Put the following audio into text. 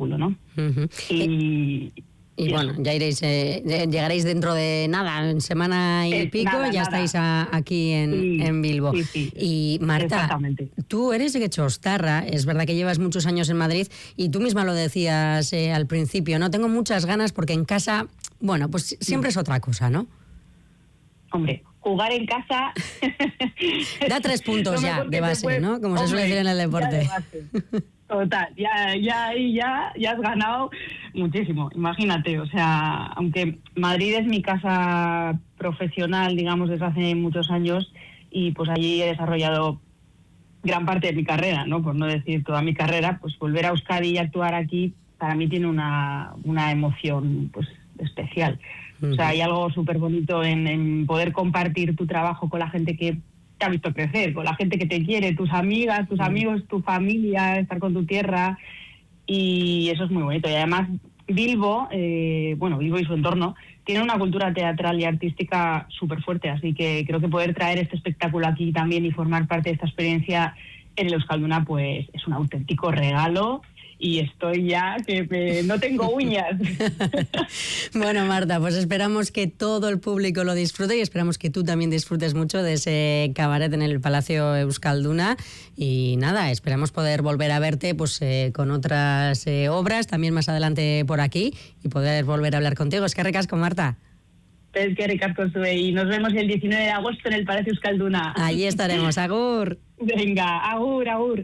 espectáculo, ¿no? Uh-huh. Y bueno, ya iréis, llegaréis dentro de nada, en semana y pico, ya estáis aquí en Bilbo. Sí. Y Marta, tú eres de Gechostarra, es verdad que llevas muchos años en Madrid y tú misma lo decías al principio, ¿no? Tengo muchas ganas porque en casa, bueno, pues siempre es otra cosa, ¿no? Hombre, jugar en casa... Da 3 puntos ya, de base, ¿no? Como se suele decir en el deporte. Total, ya has ganado muchísimo, imagínate, o sea, aunque Madrid es mi casa profesional, digamos, desde hace muchos años, y pues allí he desarrollado gran parte de mi carrera, ¿no? Por no decir toda mi carrera, pues volver a Euskadi y actuar aquí, para mí tiene una emoción, pues, especial. Uh-huh. O sea, hay algo súper bonito en poder compartir tu trabajo con la gente que te ha visto crecer, con la gente que te quiere, tus amigas, tus amigos, tu familia, estar con tu tierra, y eso es muy bonito. Y además Bilbo, Bilbo y su entorno, tiene una cultura teatral y artística súper fuerte, así que creo que poder traer este espectáculo aquí también y formar parte de esta experiencia en el Euskalduna, pues es un auténtico regalo. Y estoy ya que no tengo uñas. Bueno, Marta, pues esperamos que todo el público lo disfrute y esperamos que tú también disfrutes mucho de ese cabaret en el Palacio Euskalduna. Y nada, esperamos poder volver a verte pues con otras obras también más adelante por aquí y poder volver a hablar contigo. Es que ricasco, Marta. Es que ricasco, Sue, y nos vemos el 19 de agosto en el Palacio Euskalduna. Allí estaremos, agur. Venga, agur.